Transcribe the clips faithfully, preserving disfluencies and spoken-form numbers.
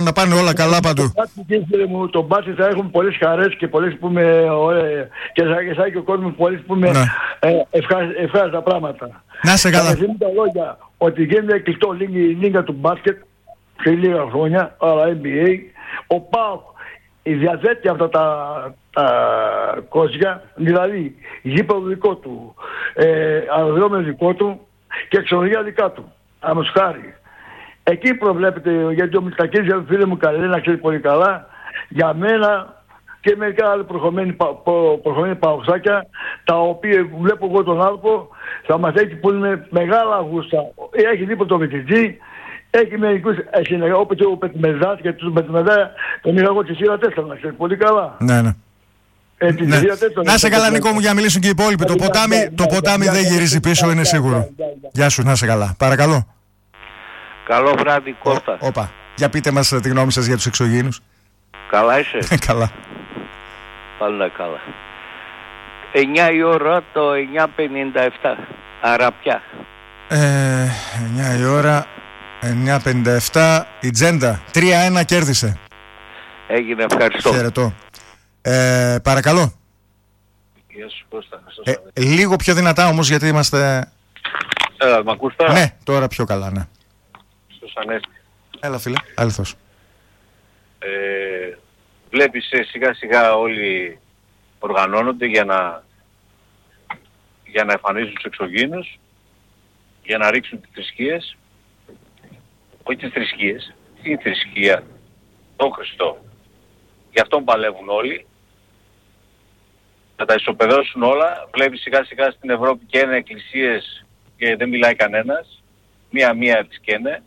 να πάνε όλα καλά παντού. Το μπάσκετ θα έχουμε πολλές χαρές και πολλές που με, ωραία, και θα έχει ο κόσμος πολλές που με ναι. ε, ευχάριστα πράγματα. Να σε καλά. Θα με τα λόγια ότι γίνεται κλειστό η λίγα του μπάσκετ σε λίγα χρόνια, άρα N B A. Ο ΠΑΟΚ διαθέτει αυτά τα, τα κόζια, δηλαδή γήπεδο δικό του, ε, αεροδρόμιο δικό του και ξενοδοχεία δικά του. Αμώς χάρη. Εκεί προβλέπεται, γιατί ο Μητσακίδης, φίλε μου Καλένα, ξέρει πολύ καλά, για μένα και μερικά άλλοι προχωρημένοι, προχωρημένοι παοξάκια, τα οποία βλέπω εγώ τον άνθρωπο, θα μας έχει που είναι μεγάλα γούστα. Έχει δίπλα το Βιτιτζή, έχει μερικούς συνεργά, όπως ο Πετμεδάς, γιατί τους Πετμεδά τον είχα εγώ τη σειρά τέσσερα, να ξέρει πολύ καλά. Ναι, ναι. Ε, ναι. Να σε καλά, Νίκο μου, για να μιλήσουν και οι υπόλοιποι. Το ποτάμι, το ποτάμι δεν γυρίζει πίσω, είναι σίγουρο. Γεια σου, να σε καλά. Παρακαλώ. Καλό βράδυ, Κώστα. Όπα. Για πείτε μας τη γνώμη σας για τους εξωγήινους. Καλά είσαι? Καλά. Καλά, καλά. εννιά η ώρα το εννιά πενήντα επτά. Αραπιά. Ε, εννιά η ώρα, εννιά πενήντα επτά. Η Τζέντα. τρία ένα κέρδισε. Έγινε, ευχαριστώ. Χαιρετώ. Ε, παρακαλώ. Γεια σου, Κώστα. Ε, λίγο πιο δυνατά όμως, γιατί είμαστε... Έλα, μ' ακούς τώρα? Ναι, τώρα πιο καλά, ναι. Στους Ανέστη. Έλα, φίλε, αληθώς. Ε, βλέπεις σιγά σιγά όλοι οργανώνονται για να, για να εμφανίζουν τους εξωγήινους, για να ρίξουν τις θρησκείες. Όχι τις θρησκείες, την θρησκεία, τον Χριστό. Γι' αυτόν παλεύουν όλοι. Θα τα ισοπεδώσουν όλα. Βλέπεις σιγά σιγά στην Ευρώπη και είναι εκκλησίες και δεν μιλάει κανένας. Μία-μία τις καίνε.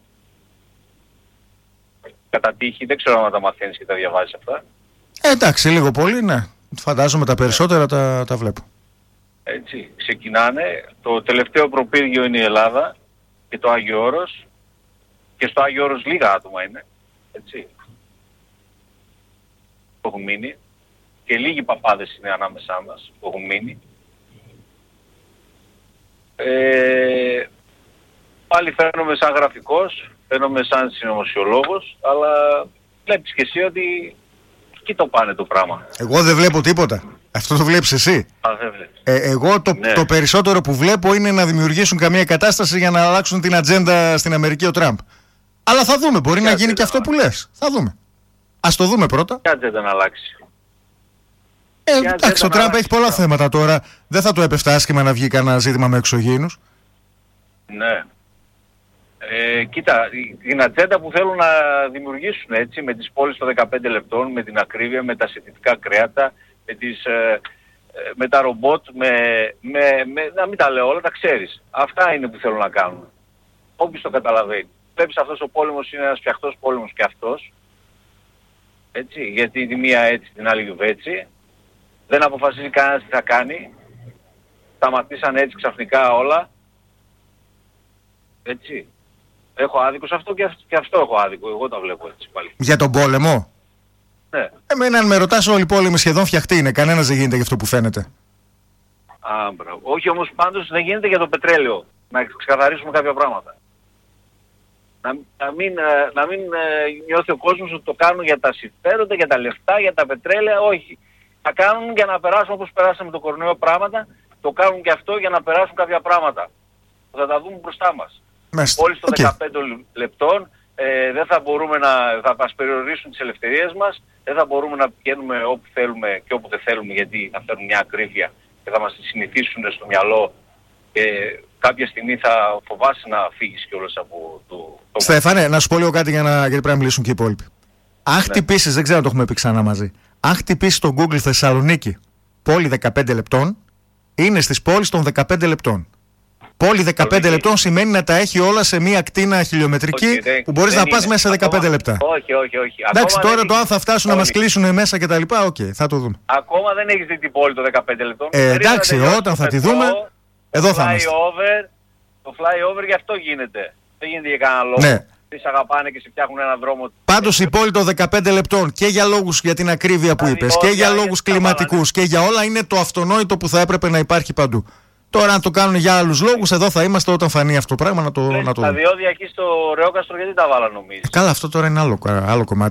Κατά τύχη, δεν ξέρω αν τα μαθαίνεις και τα διαβάζεις αυτά. Ε, εντάξει, λίγο πολύ, ναι. Φαντάζομαι τα περισσότερα τα, τα βλέπω. Έτσι, ξεκινάνε. Το τελευταίο προπύργιο είναι η Ελλάδα και το Άγιο Όρος. Και στο Άγιο Όρος λίγα άτομα είναι. Έτσι. Που έχουν μείνει. Και λίγοι παπάδες είναι ανάμεσά μας που έχουν μείνει. Ε, πάλι φαίνομαι σαν γραφικός, φαίνομαι σαν συνωμοσιολόγος, αλλά βλέπεις και εσύ ότι εκεί το πάνε το πράγμα. Εγώ δεν βλέπω τίποτα. Αυτό το βλέπεις εσύ. Α, δεν βλέπεις. Ε, εγώ το, ναι. το περισσότερο που βλέπω είναι να δημιουργήσουν καμία κατάσταση για να αλλάξουν την ατζέντα στην Αμερική ο Τραμπ. Αλλά θα δούμε, μπορεί και να γίνει και αυτό που λες. Θα δούμε. Ας το δούμε πρώτα. Και ατζέντα να αλλάξει. Ε, εντάξει, ο Τραμπ έχει πολλά θέματα τώρα. Δεν θα το έπεφτε άσχημα να βγει κανένα ζήτημα με εξωγήινους. Ναι. Ε, κοίτα, την ατζέντα που θέλουν να δημιουργήσουν, έτσι, με τις πόλεις των δεκαπέντε λεπτών, με την ακρίβεια, με τα συνθετικά κρέατα, με, τις, ε, με τα ρομπότ, με, με, με, να μην τα λέω όλα, τα ξέρεις. Αυτά είναι που θέλουν να κάνουν. Όποιος το καταλαβαίνει. Βλέπεις αυτός ο πόλεμος είναι ένας φτιαχτός πόλεμος και αυτός. Έτσι, γιατί τη μία έτσι, την άλλη έτσι. Δεν αποφασίζει κανένας τι θα κάνει. Σταματήσαν έτσι ξαφνικά όλα. Έτσι. Έχω άδικο σε αυτό και, αυτό και αυτό έχω άδικο. Εγώ τα βλέπω έτσι πάλι. Για τον πόλεμο. Ναι. Εμένα αν με ρωτάς, όλοι οι πόλεμοι σχεδόν φτιαχτοί είναι. Κανένας δεν γίνεται για αυτό που φαίνεται. Α, μπράβο. Όχι όμως πάντως δεν γίνεται για το πετρέλαιο. Να ξεκαθαρίσουμε κάποια πράγματα. Να, να μην, να μην νιώθει ο κόσμος ότι το κάνουν για τα συμφέροντα, για τα λεφτά, για τα πετρέλαια. Όχι. Θα κάνουν για να περάσουν όπως περάσαμε το κορονοϊό πράγματα. Το κάνουν και αυτό για να περάσουν κάποια πράγματα. Θα τα δούμε μπροστά μας. Όλοι στο okay. δεκαπέντε λεπτών ε, δεν θα μπορούμε να θα μας περιορίσουν τις ελευθερίες μας, δεν θα μπορούμε να πηγαίνουμε όπου θέλουμε και όπου δεν θέλουμε, γιατί θα φέρουν μια ακρίβεια και θα μας συνηθίσουν στο μυαλό και κάποια στιγμή θα φοβάσαι να φύγεις κιόλας από το... το... Στέφανε, να σου πω λίγο κάτι για να, γιατί πρέπει να μιλήσουν και οι υπόλοιποι. Αν χτυπήσεις, ναι. δεν ξέρω αν το έχουμε πει ξανά μαζί, αν χτυπήσεις στο Google Θεσσαλονίκη πόλη δεκαπέντε λεπτών, είναι στις πόλεις των δεκαπέντε λεπτών. Πόλη δεκαπέντε λεπτών σημαίνει να τα έχει όλα σε μία ακτίνα χιλιομετρική okay, που μπορείς να πας είναι. μέσα σε δεκαπέντε λεπτά. Όχι, όχι, όχι. Εντάξει, ακόμα τώρα το αν θα φτάσουν να μας κλείσουν μέσα και τα λοιπά, οκ, okay, θα το δούμε. Ακόμα δεν έχεις δει την πόλη των δεκαπέντε λεπτών. Ε, εντάξει, όταν θα τη δούμε, το εδώ θα είμαστε. Over, το flyover γι' αυτό γίνεται. Δεν γίνεται για κανένα λόγο. Ναι. Σε αγαπάνε και σε φτιάχνουν έναν δρόμο. Πάντως η πόλη των δεκαπέντε λεπτών και για λόγους για την ακρίβεια που είπες και για λόγους κλιματικούς και για όλα είναι το αυτονόητο που θα έπρεπε να υπάρχει παντού. Τώρα αν το κάνουν για άλλους λόγους, εδώ θα είμαστε όταν φανεί αυτό το πράγμα να το, να το δούμε. Τα διόδια εκεί στο Ρεόκαστρο γιατί τα βάλα νομίζεις? Ε, καλά, αυτό τώρα είναι άλλο, άλλο κομμάτι.